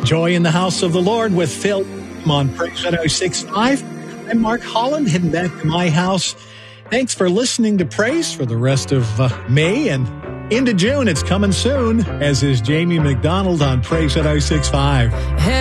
Joy in the House of the Lord with Phil on Praise 106.5. I'm Mark Holland, heading back to my house. Thanks for listening to Praise for the rest of May and into June. It's coming soon, as is Jamie McDonald on Praise 106.5.